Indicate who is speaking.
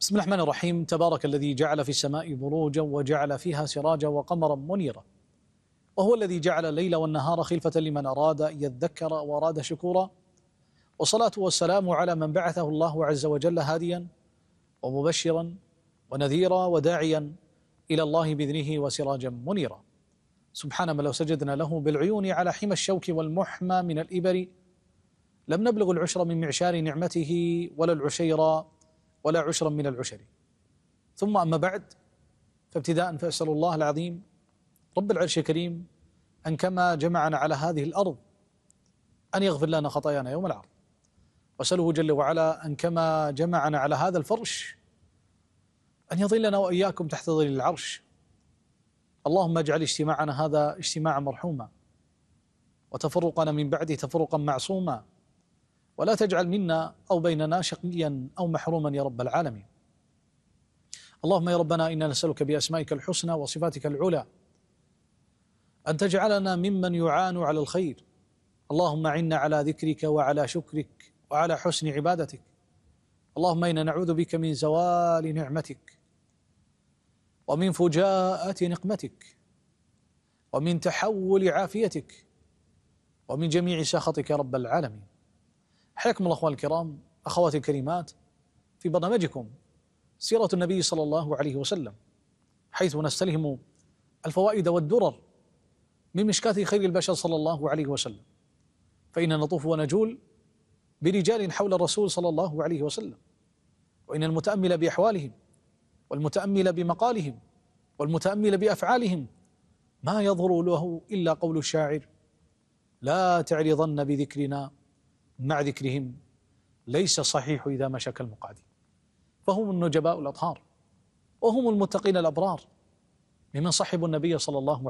Speaker 1: بسم الله الرحمن الرحيم. تبارك الذي جعل في السماء بروجا وجعل فيها سراجا وقمرا منيرا، وهو الذي جعل الليل والنهار خلفة لمن أراد أن يذكر وأراد شكورا، والصلاة والسلام على من بعثه الله عز وجل هاديا ومبشرا ونذيرا وداعيا إلى الله بإذنه وسراجا منيرا. سبحان من لو سجدنا له بالعيون على حمى الشوك والمحمى من الإبر لم نبلغ العشر من معشار نعمته ولا العشير ولا عشرا من العشر. ثم أما بعد، فابتداء فأسأل الله العظيم رب العرش الكريم أن كما جمعنا على هذه الأرض أن يغفر لنا خطايانا يوم العرض، وأسأله جل وعلا أن كما جمعنا على هذا الفرش أن يظلنا وإياكم تحت ظل العرش. اللهم اجعل اجتماعنا هذا اجتماعا مرحوما، وتفرقنا من بعده تفرقا معصوما، ولا تجعل منا أو بيننا شقيا أو محروما يا رب العالمين. اللهم يا ربنا إنا نسألك بأسمائك الحسنى وصفاتك العلى أن تجعلنا ممن يعان على الخير. اللهم أعنا على ذكرك وعلى شكرك وعلى حسن عبادتك. اللهم إنا نعوذ بك من زوال نعمتك ومن فجاءة نقمتك ومن تحول عافيتك ومن جميع سخطك يا رب العالمين. حياكم الله أخواني الكرام، أخواتي الكريمات، في برنامجكم سيرة النبي صلى الله عليه وسلم، حيث نستلهم الفوائد والدرر من مشكاة خير البشر صلى الله عليه وسلم. فإن نطوف ونجول برجال حول الرسول صلى الله عليه وسلم، وإن المتأمل بأحوالهم والمتأمل بمقالهم والمتأمل بأفعالهم ما يظهر له إلا قول الشاعر: لا تعرضن بذكرنا مع ذكرهم، ليس صحيح إذا مشك المقادير. فهم النجباء الأطهار، وهم المتقين الأبرار، ممن صحبوا النبي صلى الله